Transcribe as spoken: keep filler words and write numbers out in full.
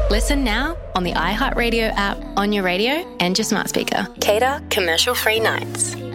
Listen now on the iHeartRadio app, on your radio and your smart speaker. Cater commercial-free nights.